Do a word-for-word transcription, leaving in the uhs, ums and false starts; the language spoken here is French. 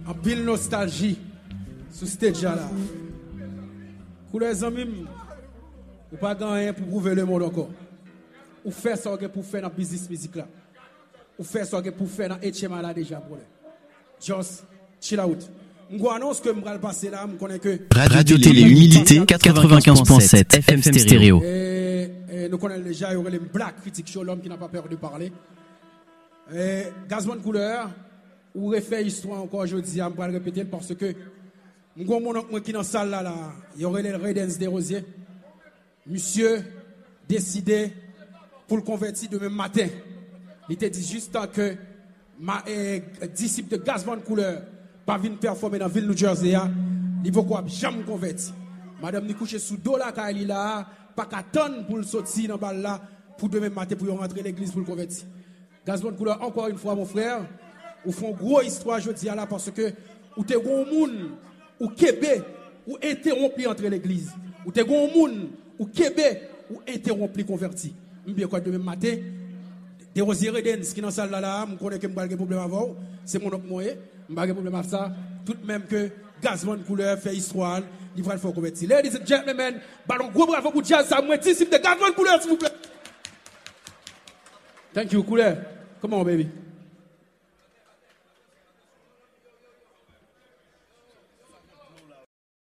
En pile nostalgie sur stage là. Pour les amis, ou pas gagner pour prouver le monde encore. Ou faire ça pour faire dans le business musique là. Ou faire ça pour faire dans H M A là déjà pour just chill out. Je annonce que je vais passer là, je connais que Radio Télé Humilité quatre-vingt-quinze point sept F M stéréo. Et, et nous connaissons déjà, il y aurait les Black Critic Show, l'homme qui n'a pas peur de parler. Et Gazman Couleur, ou refait histoire encore aujourd'hui, je vais le répéter parce que je suis mon qui dans la salle là, là, il y aurait les Raidens des Rosiers. Monsieur décidé pour le convertir demain matin. Il était dit juste tant que ma eh, disciple de Gazman Couleur pas venir performer dans la ville de New Jersey, il faut quoi jamais convertir. Madame ni couche sous dos là quand elle est là, pas qu'à tonne pour le sortir dans balle là pour demain matin pour rentrer l'église pour le convertir. Gazman Couleur encore une fois mon frère, ou font gros histoire aujourd'hui là parce que ou te gon moun ou Québec ou interrompu entre l'église. Ou te gon moun ou Québec ou interrompu converti. Bien quoi demain matin des Rosiers Redens qui dans salle là là, me connais que me pas de problème avant, c'est mon autre moyen, me pas de problème avec ça, tout même que Gazman Couleur fait histoire, il va le faire convertir. Ladies and gentlemen, ballon gros bravo pour jazz ça moi disciple de Gazman Couleur s'il vous plaît. Thank you Couleur. Come on baby.